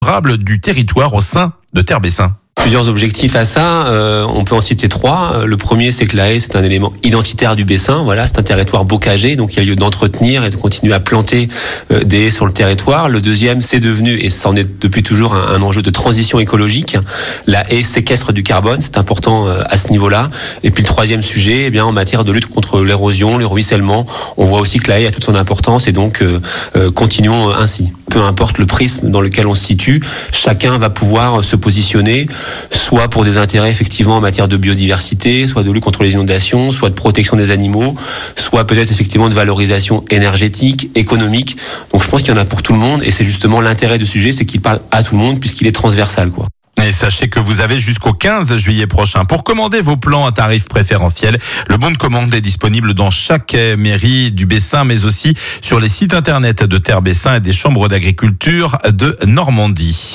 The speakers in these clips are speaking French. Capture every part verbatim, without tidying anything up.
durable du territoire au sein de Terre-Bessin. Plusieurs objectifs à ça, euh, on peut en citer trois. Le premier, c'est que la haie, c'est un élément identitaire du Bessin. Voilà, c'est un territoire bocagé, donc il y a lieu d'entretenir et de continuer à planter euh, des haies sur le territoire. Le deuxième, c'est devenu, et ça en est depuis toujours, un, un enjeu de transition écologique. La haie séquestre du carbone, c'est important euh, à ce niveau-là. Et puis le troisième sujet, eh bien, en matière de lutte contre l'érosion, le ruissellement, on voit aussi que la haie a toute son importance et donc euh, euh, continuons ainsi. Peu importe le prisme dans lequel on se situe, chacun va pouvoir se positionner, soit pour des intérêts effectivement en matière de biodiversité, soit de lutte contre les inondations, soit de protection des animaux, soit peut-être effectivement de valorisation énergétique, économique. Donc je pense qu'il y en a pour tout le monde et c'est justement l'intérêt de ce sujet, c'est qu'il parle à tout le monde puisqu'il est transversal, quoi. Et sachez que vous avez jusqu'au quinze juillet prochain pour commander vos plans à tarif préférentiel. Le bon de commande est disponible dans chaque mairie du Bessin, mais aussi sur les sites internet de Terre-Bessin et des chambres d'agriculture de Normandie.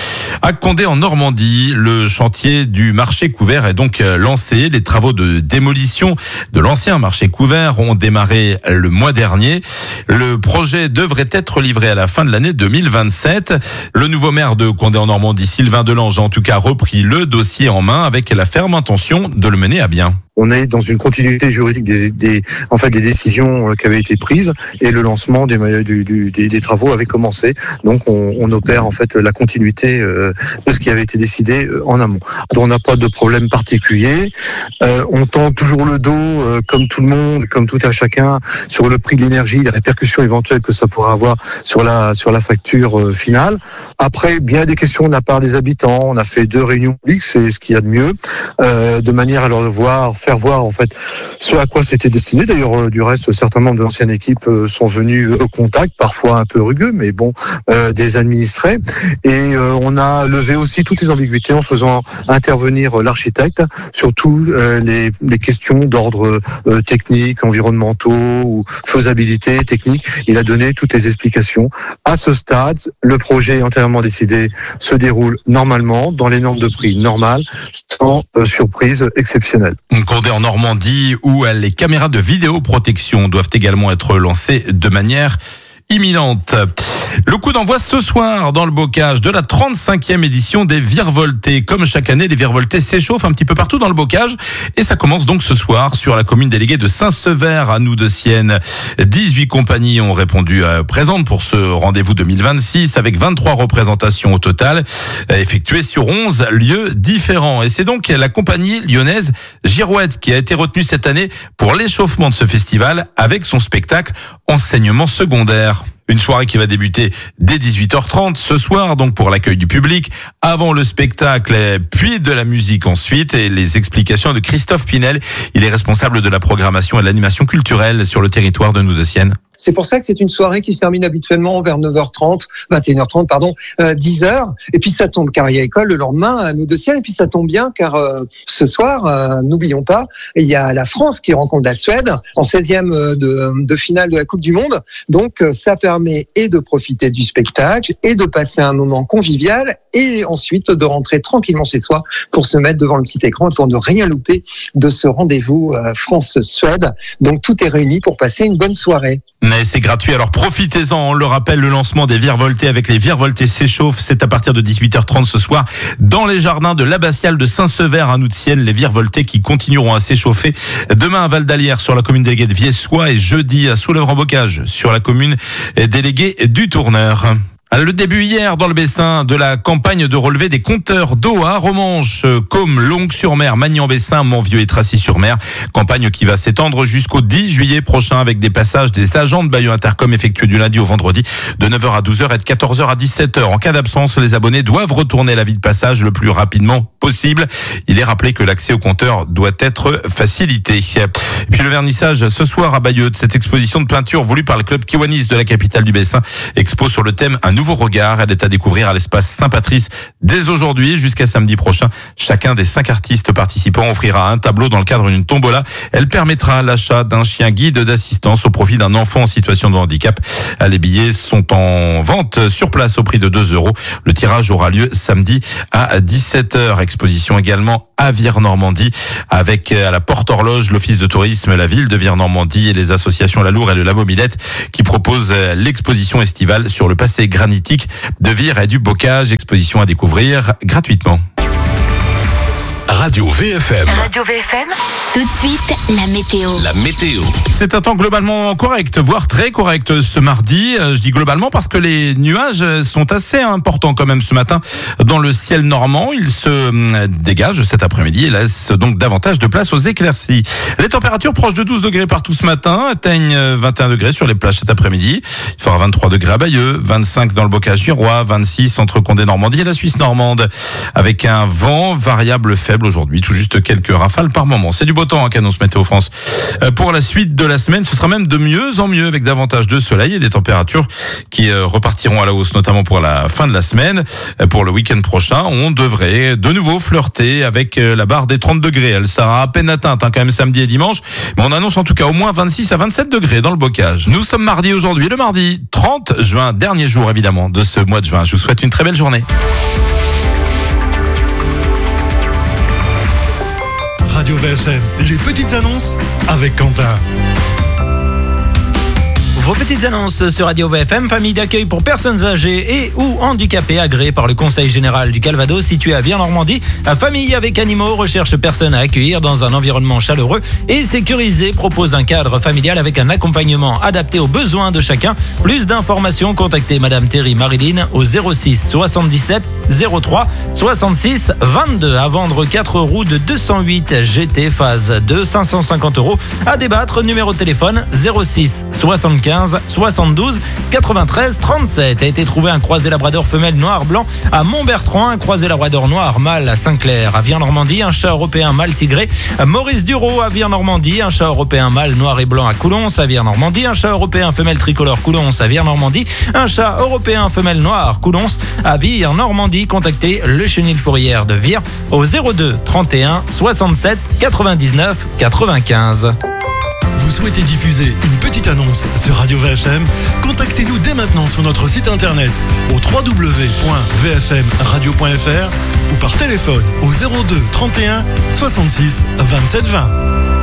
À Condé en Normandie, le chantier du marché couvert est donc lancé. Les travaux de démolition de l'ancien marché couvert ont démarré le mois dernier. Le projet devrait être livré à la fin de l'année deux mille vingt-sept. Le nouveau maire de Condé en Normandie, Sylvain Delange, a en tout cas repris le dossier en main avec la ferme intention de le mener à bien. On est dans une continuité juridique des, des, en fait, des décisions qui avaient été prises et le lancement des, du, du, des, des travaux avait commencé. Donc, on, on opère en fait la continuité euh, de ce qui avait été décidé en amont. Donc, on n'a pas de problème particulier. Euh, on tend toujours le dos, euh, comme tout le monde, comme tout à chacun, sur le prix de l'énergie, les répercussions éventuelles que ça pourra avoir sur la sur la facture euh, finale. Après, bien des questions de la part des habitants. On a fait deux réunions publiques, c'est ce qu'il y a de mieux, euh, de manière à leur voir faire voir en fait ce à quoi c'était destiné. D'ailleurs, euh, du reste, certains membres de l'ancienne équipe euh, sont venus au contact, parfois un peu rugueux, mais bon, euh, des administrés. Et euh, on a levé aussi toutes les ambiguïtés en faisant intervenir l'architecte sur toutes euh, les, les questions d'ordre euh, technique, environnementaux ou faisabilité technique. Il a donné toutes les explications. À ce stade, le projet entièrement décidé se déroule normalement, dans les normes de prix normales, sans euh, surprise exceptionnelle. Condé en Normandie, où les caméras de vidéoprotection doivent également être lancées de manière imminente. Le coup d'envoi ce soir dans le bocage de la trente-cinquième édition des Virevoltés. Comme chaque année, les Virevoltés s'échauffent un petit peu partout dans le bocage et ça commence donc ce soir sur la commune déléguée de Saint-Sever à Noux-de-Sienne. dix-huit compagnies ont répondu euh, présentes pour ce rendez-vous deux mille vingt-six avec vingt-trois représentations au total euh, effectuées sur onze lieux différents. Et c'est donc la compagnie lyonnaise Girouette qui a été retenue cette année pour l'échauffement de ce festival avec son spectacle Enseignement secondaire. Une soirée qui va débuter dès dix-huit heures trente ce soir, donc pour l'accueil du public, avant le spectacle, puis de la musique ensuite, et les explications de Christophe Pinel. Il est responsable de la programmation et de l'animation culturelle sur le territoire de Noux-de-Sienne. C'est pour ça que c'est une soirée qui se termine habituellement vers neuf heures trente, vingt et une heures trente, pardon, euh, dix heures. Et puis ça tombe car il y a école le lendemain à Noux-de-Sienne. Et puis ça tombe bien car euh, ce soir, euh, n'oublions pas, il y a la France qui rencontre la Suède en seizième de, de finale de la Coupe du Monde. Donc euh, ça permet et de profiter du spectacle et de passer un moment convivial et ensuite de rentrer tranquillement chez soi pour se mettre devant le petit écran et pour ne rien louper de ce rendez-vous euh, France-Suède. Donc tout est réuni pour passer une bonne soirée. Mais c'est gratuit, alors profitez-en. On le rappelle, le lancement des Virevoltés avec les Virevoltés s'échauffe. C'est à partir de dix-huit heures trente ce soir dans les jardins de l'abbatiale de Saint-Sever à Noux-de-Sienne. Les Virevoltés qui continueront à s'échauffer demain à Val-d'Alière sur la commune déléguée de Viessois et jeudi à Soulèvre-en-Bocage sur la commune déléguée du Tourneur. Le début hier dans le Bessin de la campagne de relevé des compteurs d'eau à Romanche, Côme, Longues-sur-Mer, Magnan-Bessin, Montvieux et Tracy-sur-Mer. Campagne qui va s'étendre jusqu'au dix juillet prochain avec des passages des agents de Bayeux Intercom effectués du lundi au vendredi de neuf heures à douze heures et de quatorze heures à dix-sept heures. En cas d'absence, les abonnés doivent retourner l'avis de passage le plus rapidement possible. Il est rappelé que l'accès au compteur doit être facilité. Et puis le vernissage ce soir à Bayeux de cette exposition de peinture voulue par le club Kiwanis de la capitale du Bessin. Expo sur le thème Un nouveau regard. Elle est à découvrir à l'espace Saint-Patrice dès aujourd'hui jusqu'à samedi prochain. Chacun des cinq artistes participants offrira un tableau dans le cadre d'une tombola. Elle permettra l'achat d'un chien guide d'assistance au profit d'un enfant en situation de handicap. Les billets sont en vente sur place au prix de deux euros. Le tirage aura lieu samedi à dix-sept heures. Exposition également à Vire-Normandie avec à la Porte Horloge l'Office de tourisme, la ville de Vire-Normandie et les associations La Loure et le Labo Millette qui proposent l'exposition estivale sur le passé granitique granitique de Vire et du Bocage. Exposition à découvrir gratuitement. Radio V F M. Radio V F M. Tout de suite, la météo. La météo. C'est un temps globalement correct, voire très correct ce mardi. Je dis globalement parce que les nuages sont assez importants quand même ce matin dans le ciel normand. Ils se dégagent cet après-midi et laissent donc davantage de place aux éclaircies. Les températures proches de douze degrés partout ce matin atteignent vingt et un degrés sur les plages cet après-midi. Il fera vingt-trois degrés à Bayeux, vingt-cinq dans le Bocage girois, vingt-six entre Condé-Normandie et la Suisse normande. Avec un vent variable faible aujourd'hui, tout juste quelques rafales par moment. C'est du beau temps, hein, qu'annonce Météo France. Euh, pour la suite de la semaine, ce sera même de mieux en mieux avec davantage de soleil et des températures qui euh, repartiront à la hausse, notamment pour la fin de la semaine. Euh, pour le week-end prochain, on devrait de nouveau flirter avec euh, la barre des trente degrés. Elle sera à peine atteinte, hein, quand même samedi et dimanche. Mais on annonce en tout cas au moins vingt-six à vingt-sept degrés dans le Bocage. Nous sommes mardi aujourd'hui, le mardi trente juin, dernier jour évidemment de ce mois de juin. Je vous souhaite une très belle journée. Radio V F M, les petites annonces avec Quentin. Vos petites annonces sur Radio V F M, famille d'accueil pour personnes âgées et ou handicapées agréées par le Conseil général du Calvados situé à Vire-Normandie. Famille avec animaux recherche personne à accueillir dans un environnement chaleureux et sécurisé, propose un cadre familial avec un accompagnement adapté aux besoins de chacun. Plus d'informations, contactez Madame Terry Marilyn au zéro six soixante-dix-sept zéro trois soixante-six vingt-deux. À vendre quatre roues de deux cent huit G T phase deux, cinq cent cinquante euros. À débattre, numéro de téléphone zéro six soixante-quinze soixante-douze quatre-vingt-treize trente-sept. A été trouvé un croisé labrador femelle noir-blanc à Montbertrand, un croisé labrador noir mâle à Saint-Clair. À Vire-Normandie, un chat européen mâle tigré à Maurice Dureau. À Vire-Normandie, un chat européen mâle noir et blanc à Coulons. À Vire-Normandie, un chat européen femelle tricolore Coulons. À Vire-Normandie, un chat européen femelle noire Coulons. À Vire-Normandie, contactez le Chenil Fourrière de Vire au zéro deux trente et un soixante-sept quatre-vingt-dix-neuf quatre-vingt-quinze. Vous souhaitez diffuser une petite annonce sur Radio V F M? Contactez-nous dès maintenant sur notre site internet au w w w point v f m radio point f r ou par téléphone au zéro deux trente et un soixante-six vingt-sept vingt.